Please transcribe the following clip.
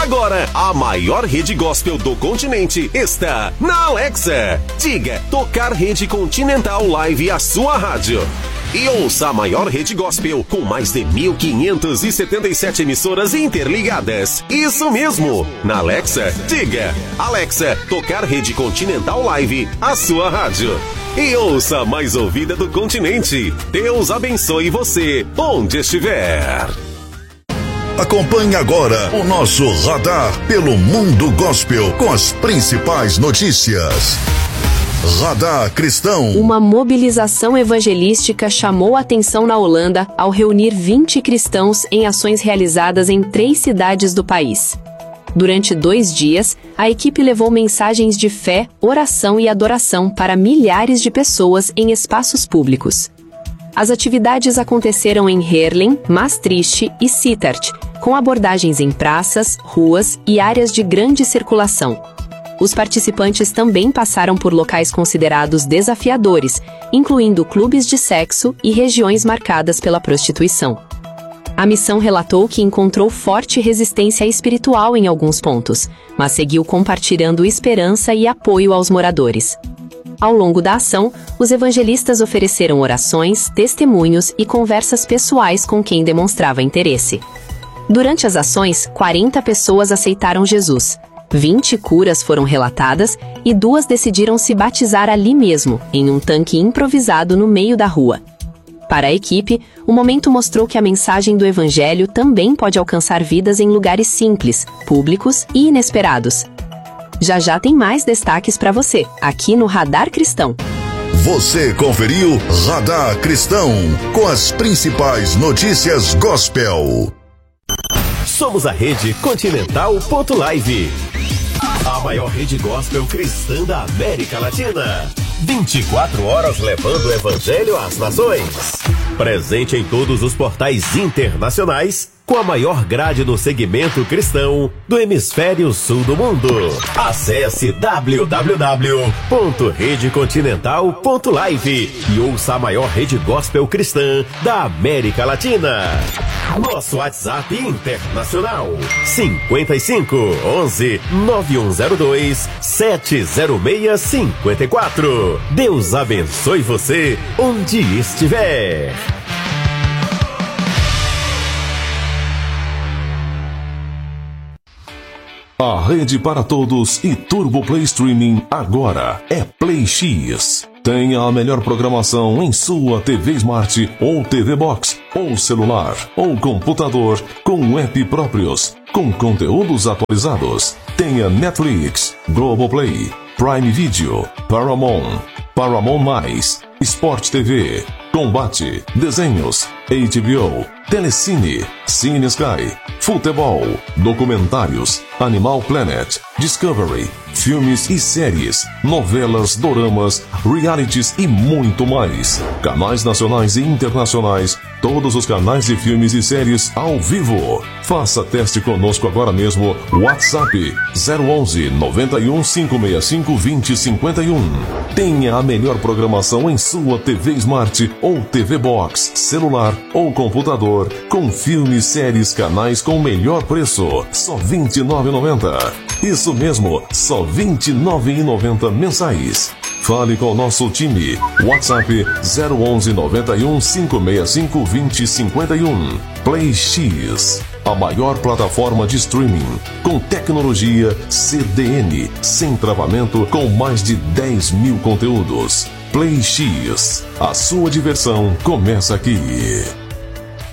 Agora, a maior rede gospel do continente está na Alexa. Diga, tocar Rede Continental Live, a sua rádio. E ouça a maior rede gospel com mais de 1.577 emissoras interligadas. Isso mesmo! Na Alexa, diga, Alexa, tocar Rede Continental Live, a sua rádio. E ouça a mais ouvida do continente. Deus abençoe você, onde estiver. Acompanhe agora o nosso radar pelo mundo gospel com as principais notícias. Radar Cristão. Uma mobilização evangelística chamou a atenção na Holanda ao reunir 20 cristãos em ações realizadas em 3 cidades do país. Durante 2 dias, a equipe levou mensagens de fé, oração e adoração para milhares de pessoas em espaços públicos. As atividades aconteceram em Heerlen, Maastricht e Sittard, com abordagens em praças, ruas e áreas de grande circulação. Os participantes também passaram por locais considerados desafiadores, incluindo clubes de sexo e regiões marcadas pela prostituição. A missão relatou que encontrou forte resistência espiritual em alguns pontos, mas seguiu compartilhando esperança e apoio aos moradores. Ao longo da ação, os evangelistas ofereceram orações, testemunhos e conversas pessoais com quem demonstrava interesse. Durante as ações, 40 pessoas aceitaram Jesus. 20 curas foram relatadas e 2 decidiram se batizar ali mesmo, em um tanque improvisado no meio da rua. Para a equipe, o momento mostrou que a mensagem do Evangelho também pode alcançar vidas em lugares simples, públicos e inesperados. Já já tem mais destaques para você, aqui no Radar Cristão. Você conferiu Radar Cristão, com as principais notícias gospel. Somos a Rede Continental.live, a maior rede gospel cristã da América Latina. 24 horas levando o Evangelho às nações. Presente em todos os portais internacionais, com a maior grade no segmento cristão do hemisfério sul do mundo. Acesse www.redecontinental.live e ouça a maior rede gospel cristã da América Latina. Nosso WhatsApp internacional 55 11 9102 70654. Deus abençoe você onde estiver. A rede para todos e Turbo Play Streaming agora é Play X. Tenha a melhor programação em sua TV Smart ou TV Box, ou celular, ou computador, com app próprios, com conteúdos atualizados. Tenha Netflix, Globoplay, Prime Video, Paramount, Paramount+, Sport TV, Combate, Desenhos, HBO, Telecine, Cine Sky, Futebol, Documentários, Animal Planet, Discovery, filmes e séries, novelas, doramas, realities e muito mais. Canais nacionais e internacionais, todos os canais de filmes e séries ao vivo. Faça teste conosco agora mesmo. WhatsApp 011 91 565 2051. Tenha a melhor programação em sua TV Smart ou TV Box, celular ou computador, com filmes, séries, canais com melhor preço. Só R$ 29,90. Isso mesmo, só R$ 29,90 mensais. Fale com o nosso time. WhatsApp 011 91 565 2051. Play X, a maior plataforma de streaming com tecnologia CDN, sem travamento, com mais de 10 mil conteúdos. Play X, a sua diversão começa aqui.